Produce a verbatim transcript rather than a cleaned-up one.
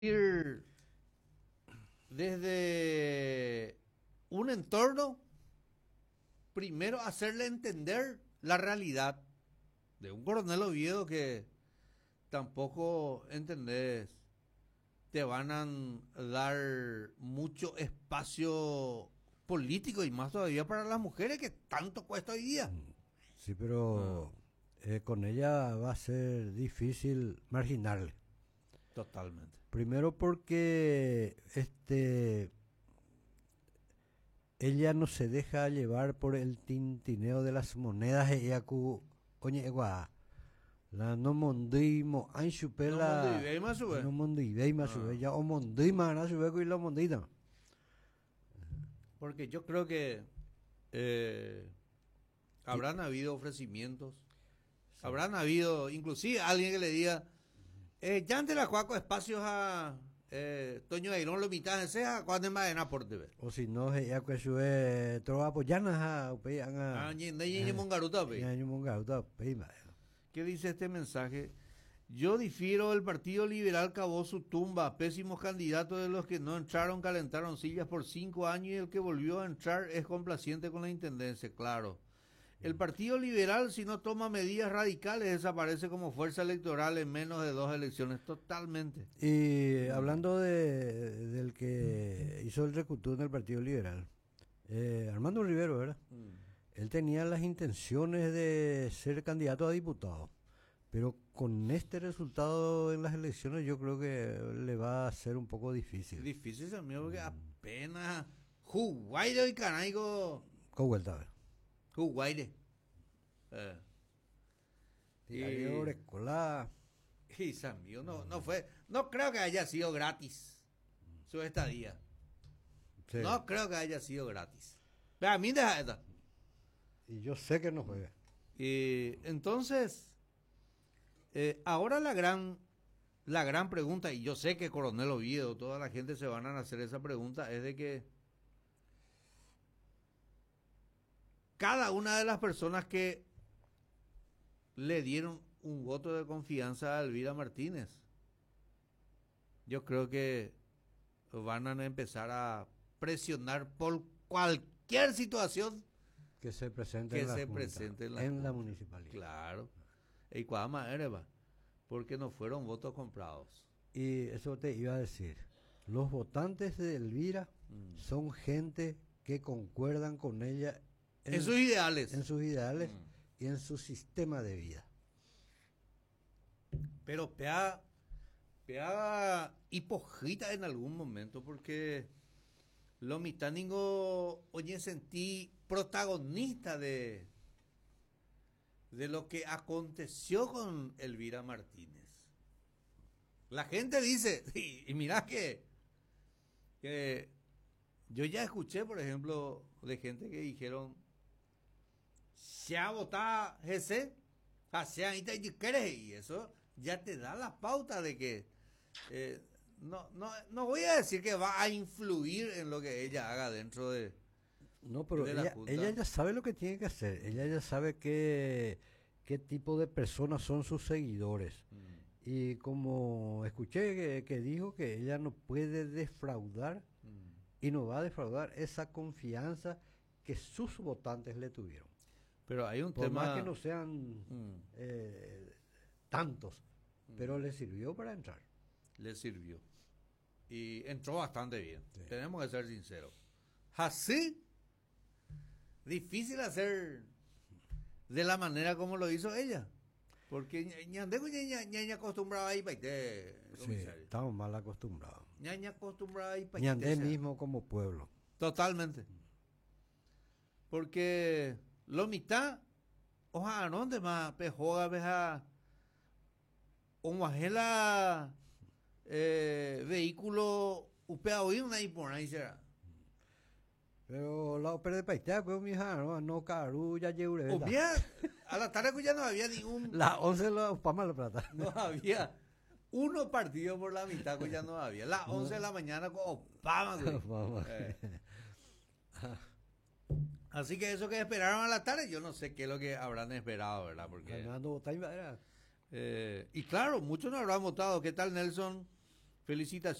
ir desde un entorno, primero hacerle entender la realidad de un coronel Oviedo que tampoco, entendés, te van a dar mucho espacio político y más todavía para las mujeres que tanto cuesta hoy día. Sí, pero ah. eh, con ella va a ser difícil marginarle. Totalmente. Primero porque este ella no se deja llevar por el tintineo de las monedas e yaku oye egua la no mondimo an chupela no mondi más sube no mondi veima sube ya o mondi mana sube y la mondita. Porque yo creo que eh, habrán y, habido ofrecimientos, sí. Habrán habido inclusive alguien que le diga eh, ya ante la cuaco espacios a eh, Toño Airón lo mitad de sea cuando más en aporte ver. O si no ya que sube trova pollana a pe anga. Ah, ni ni ni mongaruta pe. Ni mongaruta pe. ¿Qué dice este mensaje? Yo difiero, el Partido Liberal cavó su tumba, pésimos candidatos de los que no entraron, calentaron sillas por cinco años y el que volvió a entrar es complaciente con la intendencia, claro. El Partido Liberal, si no toma medidas radicales, desaparece como fuerza electoral en menos de dos elecciones, totalmente. Y hablando de, del que hizo el recutú en el Partido Liberal, eh, Armando Rivero, ¿verdad? Mm. Él tenía las intenciones de ser candidato a diputado, pero con este resultado en las elecciones yo creo que le va a ser un poco difícil. Difícil, amigo, porque mm. apenas Juguaire y Canaigo. Con vuelta, a ver. Juguaire. Eh. Y Orecola. Y Samio, no, no fue, no creo que haya sido gratis su estadía. Sí. No creo que haya sido gratis. Pero a mí deja esta. Y yo sé que no juega. Y entonces, eh, ahora la gran, la gran pregunta, y yo sé que Coronel Oviedo, toda la gente se van a hacer esa pregunta, es de que cada una de las personas que le dieron un voto de confianza a Elvira Martínez, yo creo que van a empezar a presionar por cualquier situación que se presente que en la, se junta, presente en la, en la municipalidad. Claro. Y cuadma ereba, porque no fueron votos comprados. Y eso te iba a decir. Los votantes de Elvira mm. son gente que concuerdan con ella en, en sus ideales. En sus ideales mm. y en su sistema de vida. Pero pea, pea hipócrita en algún momento, porque los mitánicos, oye, sentí protagonista de, de lo que aconteció con Elvira Martínez. La gente dice, y, y mirá que, que yo ya escuché, por ejemplo, de gente que dijeron, se ha votado ese, y eso ya te da la pauta de que eh, no, no, no voy a decir que va a influir en lo que ella haga dentro de no, pero de ella, la Junta. Ella ya sabe lo que tiene que hacer, ella ya sabe qué, qué tipo de personas son sus seguidores. Mm. Y como escuché que, que dijo que ella no puede defraudar mm. y no va a defraudar esa confianza que sus votantes le tuvieron. Pero hay un Por tema más que no sean mm. eh, tantos, mm. pero le sirvió para entrar. Le sirvió. Y entró bastante bien. Sí. Tenemos que ser sinceros. Así, difícil hacer de la manera como lo hizo ella. Porque ñandego ñaña ñaña acostumbraba ahí paite. Sí, estamos mal acostumbrados. Ñaña acostumbraba ahí paite. Ñandé mismo como pueblo. Totalmente. Porque lo mitad, ojalá no de más pejoga veja onguajela eh, vehículo upea hoy una y por ahí será. Pero la ópera de Paitá, pues mi hija, no, no caru, ya lleure, ¿verdad? Obvia, a la tarde ya no había ningún. Las once la Pama la Plata. No había uno partido por la mitad, que ya no había. Las once de la mañana con Obama, güey. Eh. Así que eso que esperaron a la tarde, yo no sé qué es lo que habrán esperado, ¿verdad? Porque. Eh, y claro, muchos no habrán votado. ¿Qué tal, Nelson? Felicitaciones.